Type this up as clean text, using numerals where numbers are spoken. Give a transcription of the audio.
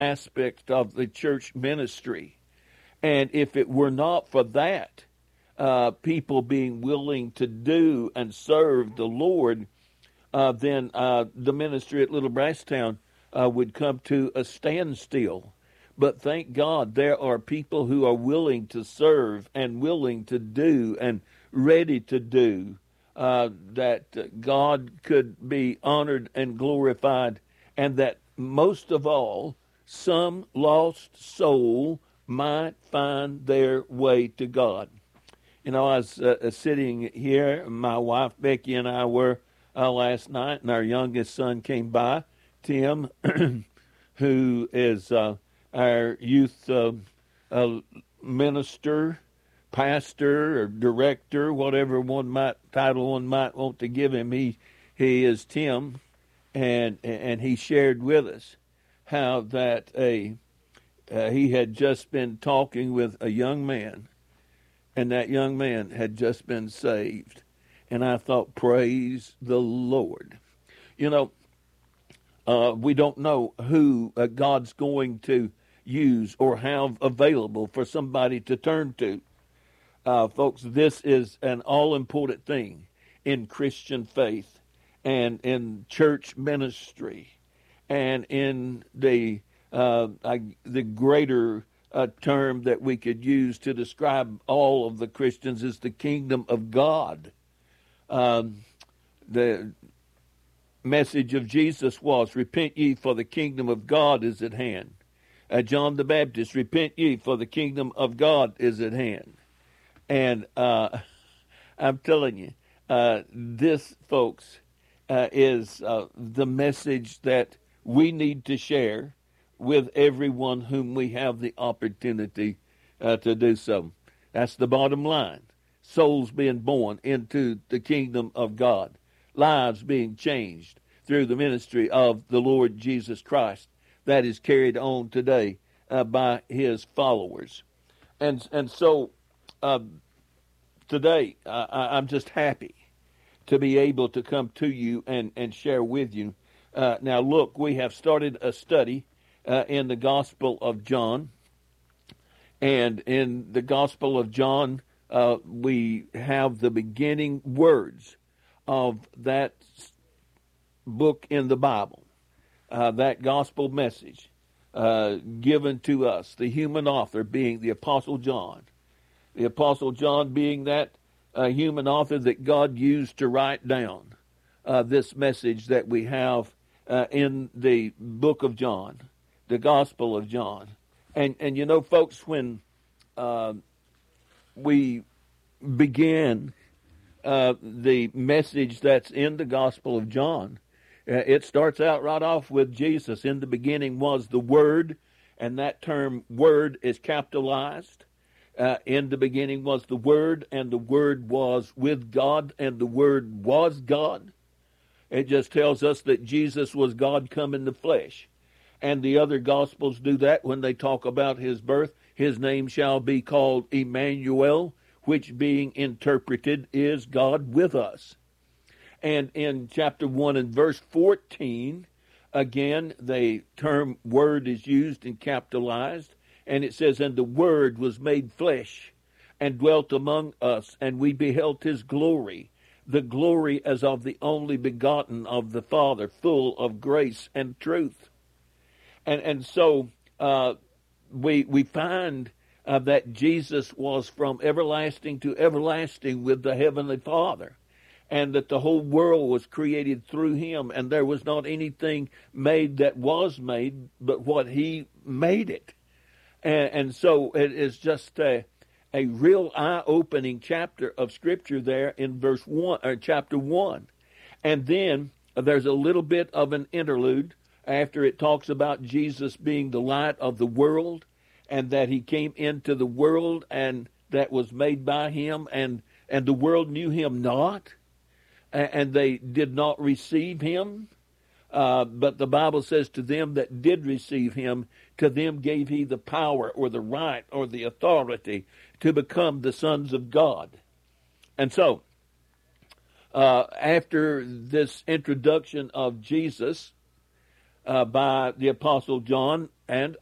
aspect of the church ministry. And if it were not for that, people being willing to do and serve the Lord, then the ministry at Little Brasstown would come to a standstill. But thank God there are people who are willing to serve and willing to do and ready to do, that God could be honored and glorified, and that most of all, some lost soul might find their way to God. You know, I was sitting here, my wife Becky and I were last night, and our youngest son came by, Tim, who is our youth minister, pastor, or director, whatever title one might want to give him. He is Tim, and he shared with us how that he had just been talking with a young man, and that young man had just been saved. And I thought, praise the Lord. You know, we don't know who God's going to use or have available for somebody to turn to. Folks, this is an all-important thing in Christian faith and in church ministry and in the greater term that we could use to describe all of the Christians is the kingdom of God. The message of Jesus was, repent ye, for the kingdom of God is at hand. John the Baptist, repent ye, for the kingdom of God is at hand. And I'm telling you, this, folks, is the message that we need to share with everyone whom we have the opportunity to do so. That's the bottom line. Souls being born into the kingdom of God. Lives being changed through the ministry of the Lord Jesus Christ. That is carried on today by his followers. And so today I'm just happy to be able to come to you and share with you. Now look, we have started a study in the Gospel of John. And in the Gospel of John, we have the beginning words of that book in the Bible, that gospel message given to us, the human author being the Apostle John. The Apostle John being that human author that God used to write down this message that we have in the book of John, the Gospel of John. And you know, folks, when we begin the message that's in the Gospel of John, it starts out right off with Jesus. In the beginning was the Word, and that term Word is capitalized. In the beginning was the Word, and the Word was with God, and the Word was God. It just tells us that Jesus was God come in the flesh. And the other Gospels do that when they talk about his birth. His name shall be called Emmanuel, which being interpreted is God with us. And in chapter 1 and verse 14, again, the term Word is used and capitalized. And it says, and the Word was made flesh and dwelt among us, and we beheld his glory, the glory as of the only begotten of the Father, full of grace and truth. And so we find that Jesus was from everlasting to everlasting with the Heavenly Father, and that the whole world was created through him, and there was not anything made that was made but what he made it. And so it is just a real eye-opening chapter of Scripture there in verse 1, or chapter 1. And then there's a little bit of an interlude after it talks about Jesus being the light of the world, and that he came into the world and that was made by him, and the world knew him not, and they did not receive him. But the Bible says, to them that did receive him, to them gave he the power or the right or the authority to become the sons of God. And so, after this introduction of Jesus, by the Apostle John and